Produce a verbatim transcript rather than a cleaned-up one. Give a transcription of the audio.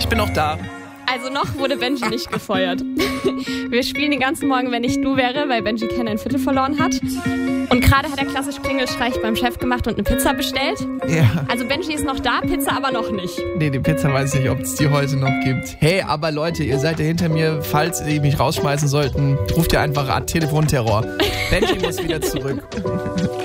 Ich bin noch da. Also noch wurde Benji nicht gefeuert. Wir spielen den ganzen Morgen, wenn ich du wäre, weil Benji Ken ein Viertel verloren hat. Und gerade hat er klassisch Klingelstreich beim Chef gemacht und eine Pizza bestellt. Ja. Also Benji ist noch da, Pizza aber noch nicht. Nee, die Pizza weiß ich nicht, ob es die heute noch gibt. Hey, aber Leute, ihr seid ja hinter mir. Falls die mich rausschmeißen sollten, ruft ihr einfach an Telefonterror. Benji muss wieder zurück.